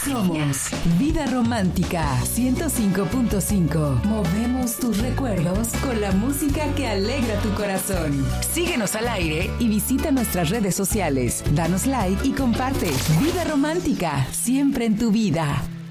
Somos Vida Romántica 105.5. Movemos tus recuerdos con la música que alegra tu corazón. Síguenos al aire y visita nuestras redes sociales. Danos like y comparte. Vida Romántica, siempre en tu vida.